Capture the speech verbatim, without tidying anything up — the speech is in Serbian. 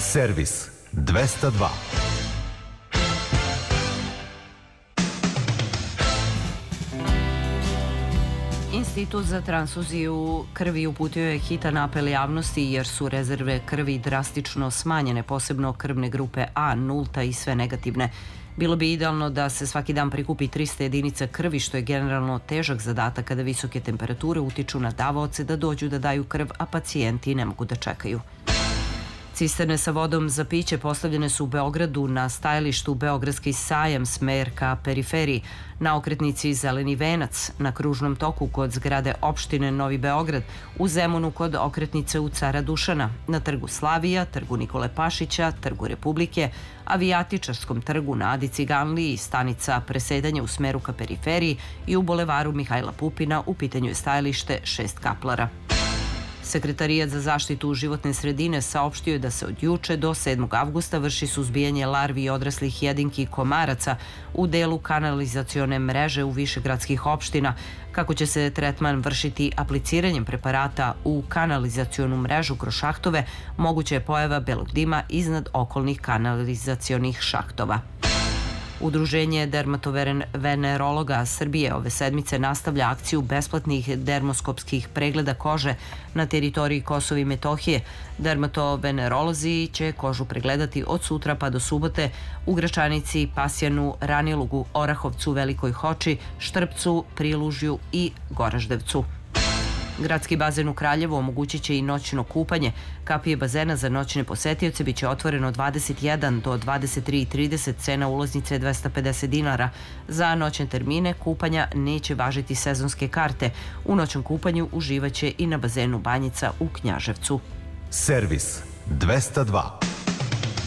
Servis dvesta dva. Institut za transfuziju krvi uputio je hitan apel javnosti jer su rezerve krvi drastično smanjene, posebno krvne grupe A, nulta i sve negativne. Bilo bi idealno da se svaki dan prikupi trista jedinica krvi, što je generalno težak zadatak kada visoke temperature utiču na davaoce da dođu da daju krv, a pacijenti ne mogu da čekaju. Cisterne sa vodom za piće postavljene su u Beogradu na stajalištu Beogradski sajam smer ka periferiji, na okretnici Zeleni venac, na kružnom toku kod zgrade opštine Novi Beograd, u Zemunu kod okretnice u Cara Dušana, na trgu Slavija, trgu Nikole Pašića, trgu Republike, Avijatičarskom trgu na Adi Ciganliji, stanica presedanja u smeru ka periferiji i u bulevaru Mihajla Pupina u pitanju je stajalište šest kaplara. Sekretarijat za zaštitu životne sredine saopštio je da se od juče do sedmog avgusta vrši suzbijanje larvi i odraslih jedinki komaraca u delu kanalizacione mreže u više gradskih opština. Kako će se tretman vršiti apliciranjem preparata u kanalizacionu mrežu kroz šahtove, moguća je pojava belog dima iznad okolnih kanalizacionih šahtova. Udruženje dermatovenerologa Srbije ove sedmice nastavlja akciju besplatnih dermoskopskih pregleda kože na teritoriji Kosova i Metohije. Dermatovenerolozi će kožu pregledati od sutra pa do subote u Gračanici, Pasjanu, Ranilugu, Orahovcu, Velikoj Hoči, Štrpcu, Prilužju i Goraždevcu. Gradski bazen u Kraljevu omogućit će i noćno kupanje. Kapije bazena za noćne posetioce biće otvoreno dvadeset jedan do dvadeset tri i trideset, cena ulaznice dvesta pedeset dinara. Za noćne termine kupanja neće važiti sezonske karte. U noćnom kupanju uživaće i na bazenu Banjica u Knjaževcu. Servis dvesta dva.